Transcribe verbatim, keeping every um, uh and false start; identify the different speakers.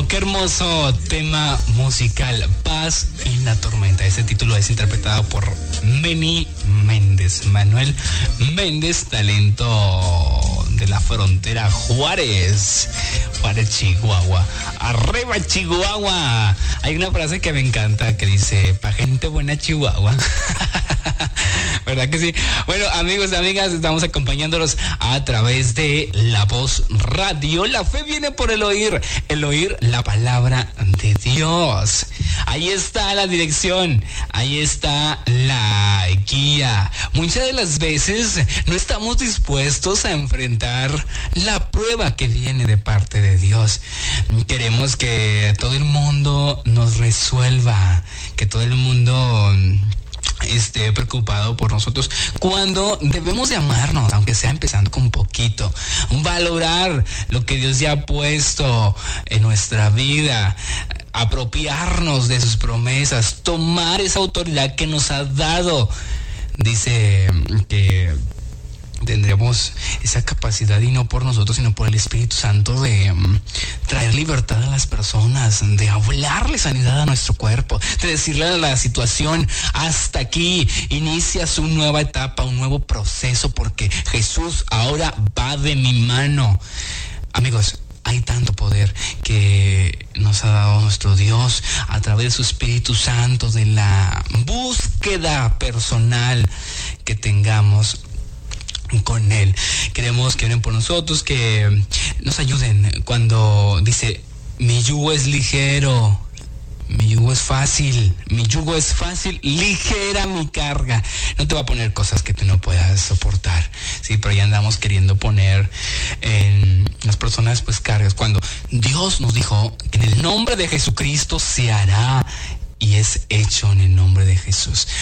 Speaker 1: qué hermoso tema musical, Paz en la tormenta. Ese título es interpretado por Meni Méndez, Manuel Méndez, talento de la frontera Juárez, Juárez, Chihuahua. ¡Arriba, Chihuahua! Hay una frase que me encanta que dice, pa' gente buena, Chihuahua. ¿Verdad que sí? Bueno, amigos y amigas, estamos acompañándolos a través de La Voz Radio. La fe viene por el oír, el oír la palabra de Dios. Ahí está la dirección, ahí está la guía. Muchas de las veces no estamos dispuestos a enfrentar la prueba que viene de parte de Dios. Queremos que todo el mundo nos resuelva, que todo el mundo esté preocupado por nosotros, cuando debemos de amarnos, aunque sea empezando con un poquito, valorar lo que Dios ya ha puesto en nuestra vida, apropiarnos de sus promesas, tomar esa autoridad que nos ha dado. Dice que tendremos esa capacidad, y no por nosotros, sino por el Espíritu Santo, de um, traer libertad a las personas, de hablarle sanidad a nuestro cuerpo, de decirle a la situación, hasta aquí, inicia su nueva etapa, un nuevo proceso, porque Jesús ahora va de mi mano. Amigos, hay tanto poder que nos ha dado nuestro Dios a través de su Espíritu Santo, de la búsqueda personal que tengamos con Él. Queremos que oren por nosotros, que nos ayuden cuando dice, mi yugo es ligero, mi yugo es fácil, mi yugo es fácil, ligera mi carga. No te va a poner cosas que tú no puedas soportar, sí, pero ya andamos queriendo poner en las personas pues cargas, cuando Dios nos dijo que en el nombre de Jesucristo se hará, y es hecho en el nombre de Jesús.